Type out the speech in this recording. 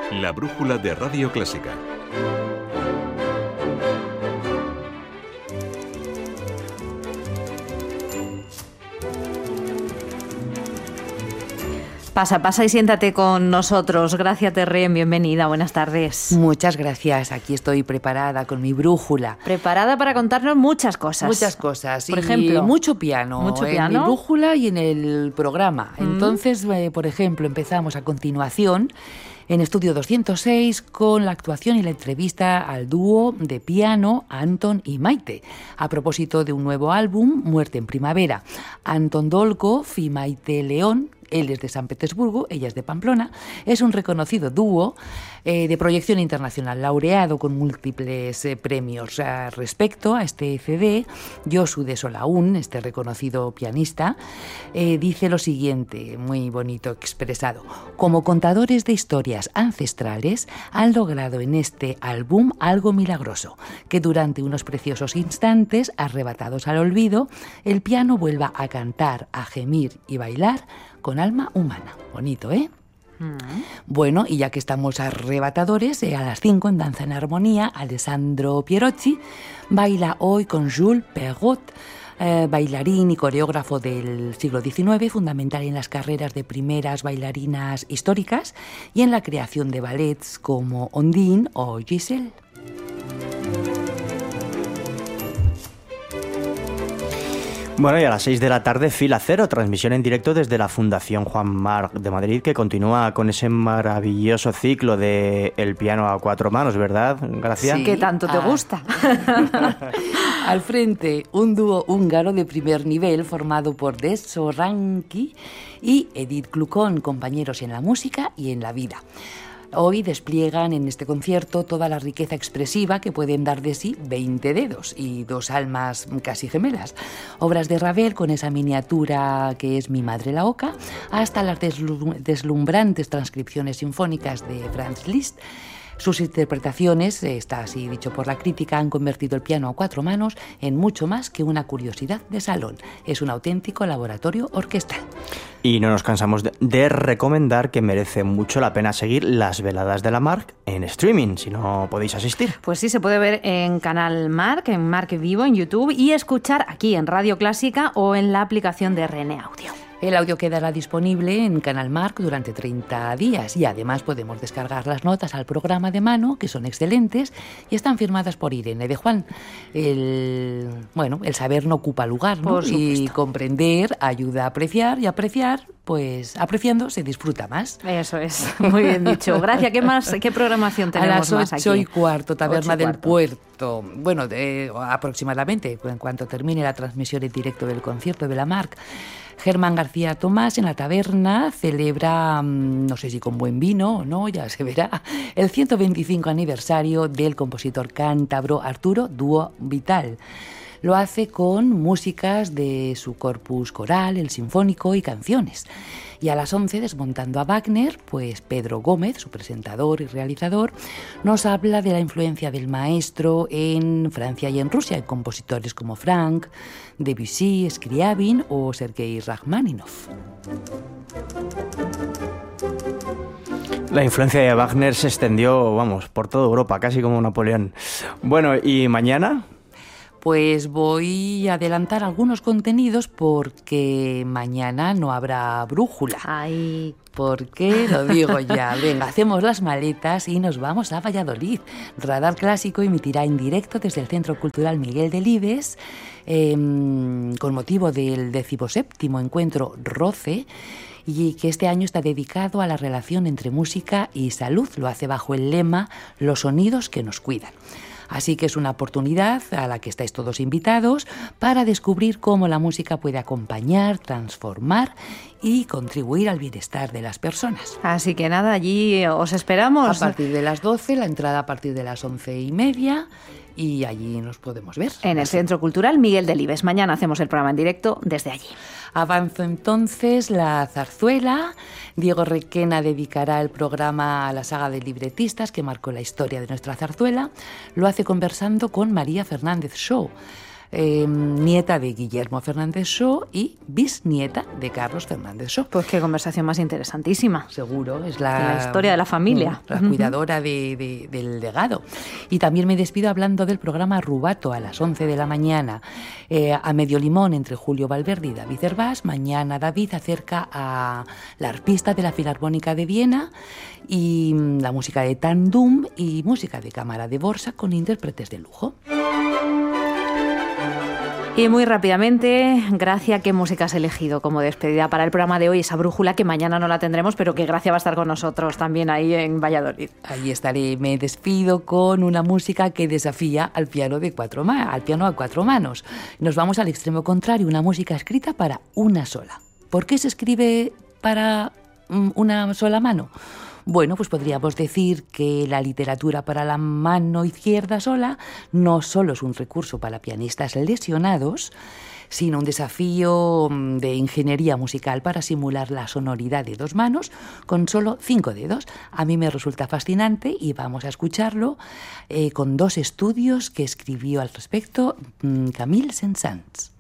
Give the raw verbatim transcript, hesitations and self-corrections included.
La brújula de Radio Clásica. Pasa, pasa y siéntate con nosotros. Gracia Terrén, bienvenida, buenas tardes. Muchas gracias, aquí estoy preparada con mi brújula. Preparada para contarnos muchas cosas. Muchas cosas. Por y ejemplo, mucho piano, mucho en piano. mi brújula y en el programa. Mm. Entonces, eh, por ejemplo, empezamos a continuación en Estudio doscientos seis con la actuación y la entrevista al dúo de piano Anton y Maite, a propósito de un nuevo álbum, Muerte en Primavera. Anton Dolgov y Maite León, él es de San Petersburgo, ella es de Pamplona, es un reconocido dúo eh, de proyección internacional, laureado con múltiples eh, premios. Eh, respecto a este C D, Josu de Solaún, este reconocido pianista, eh, dice lo siguiente, muy bonito expresado: como contadores de historias ancestrales, han logrado en este álbum algo milagroso, que durante unos preciosos instantes, arrebatados al olvido, el piano vuelva a cantar, a gemir y bailar con alma humana. Bonito, ¿eh? Mm. Bueno, y ya que estamos arrebatadores, eh, a las cinco en Danza en Armonía, Alessandro Pierocci baila hoy con Jules Perrot, eh, bailarín y coreógrafo del siglo diecinueve, fundamental en las carreras de primeras bailarinas históricas y en la creación de ballets como Ondine o Giselle. Bueno, y a las seis de la tarde, Fila Cero, transmisión en directo desde la Fundación Juan Marc de Madrid, que continúa con ese maravilloso ciclo de el piano a cuatro manos, ¿verdad, Gracia? Sí, que tanto te ah. gusta. Al frente, un dúo húngaro de primer nivel formado por Deso Ranki y Edith Klucón, compañeros en la música y en la vida. Hoy despliegan en este concierto toda la riqueza expresiva que pueden dar de sí veinte dedos y dos almas casi gemelas. Obras de Ravel con esa miniatura que es Mi madre la oca, hasta las deslumbrantes transcripciones sinfónicas de Franz Liszt. Sus interpretaciones, está así dicho por la crítica, han convertido el piano a cuatro manos en mucho más que una curiosidad de salón. Es un auténtico laboratorio orquestal. Y no nos cansamos de, de recomendar que merece mucho la pena seguir las veladas de la Marc en streaming, si no podéis asistir. Pues sí, se puede ver en Canal Marc, en Marc Vivo, en YouTube, y escuchar aquí en Radio Clásica o en la aplicación de R N Audio. El audio quedará disponible en Canal Marc durante treinta días y además podemos descargar las notas al programa de mano, que son excelentes y están firmadas por Irene de Juan. El, bueno, el saber no ocupa lugar, ¿no? Por supuesto. Y comprender ayuda a apreciar y apreciar, pues apreciando se disfruta más. Eso es, muy bien dicho. Gracias, ¿qué más, qué programación tenemos a más las aquí? ocho y cuarto, Taberna Ocho y del cuarto. Puerto. Bueno, de, aproximadamente, en cuanto termine la transmisión en directo del concierto de la Marc. Germán García Tomás en la taberna celebra, no sé si con buen vino o no, ya se verá, el ciento veinticinco aniversario del compositor cántabro Arturo Dúo Vital. Lo hace con músicas de su corpus coral, el sinfónico y canciones. Y a las once, desmontando a Wagner, pues Pedro Gómez, su presentador y realizador, nos habla de la influencia del maestro en Francia y en Rusia, en compositores como Franck, Debussy, Scriabin o Sergei Rachmaninoff. La influencia de Wagner se extendió, vamos, por toda Europa, casi como Napoleón. Bueno, ¿y mañana? Pues voy a adelantar algunos contenidos porque mañana no habrá brújula. Ay, ¿Por qué? Lo digo ya. Venga, hacemos las maletas y nos vamos a Valladolid. Radar Clásico emitirá en directo desde el Centro Cultural Miguel Delibes eh, con motivo del decimoséptimo encuentro ROCE, y que este año está dedicado a la relación entre música y salud. Lo hace bajo el lema Los sonidos que nos cuidan. Así que es una oportunidad a la que estáis todos invitados para descubrir cómo la música puede acompañar, transformar y contribuir al bienestar de las personas. así que nada, allí os esperamos. A partir de las doce, la entrada a partir de las once y media, y allí nos podemos ver. En el Centro Cultural Miguel Delibes. Mañana hacemos el programa en directo desde allí. Avanzo entonces la zarzuela. Diego Requena dedicará el programa a la saga de libretistas que marcó la historia de nuestra zarzuela. Lo hace conversando con María Fernández Shaw. eh, nieta de Guillermo Fernández Shaw y bisnieta de Carlos Fernández Shaw. Pues qué conversación más interesantísima. Seguro, es la, la historia de la familia. La cuidadora de, de, del legado. Y también me despido hablando del programa Rubato a las once de la mañana. Eh, a medio limón entre Julio Valverde y David Hervás. Mañana David acerca a la arpista de la Filarmónica de Viena y la música de Tandum y música de cámara de Borsa con intérpretes de lujo. Y muy rápidamente, Gracia, ¿qué música has elegido como despedida para el programa de hoy? Esa brújula que mañana no la tendremos, pero que Gracia va a estar con nosotros también ahí en Valladolid. Ahí estaré. Me despido con una música que desafía al piano de cuatro ma- al piano a cuatro manos. Nos vamos al extremo contrario, una música escrita para una sola. ¿Por qué se escribe para mm, una sola mano? Bueno, pues podríamos decir que la literatura para la mano izquierda sola no solo es un recurso para pianistas lesionados, sino un desafío de ingeniería musical para simular la sonoridad de dos manos con solo cinco dedos. A mí me resulta fascinante y vamos a escucharlo eh, con dos estudios que escribió al respecto Camille Saint-Saëns.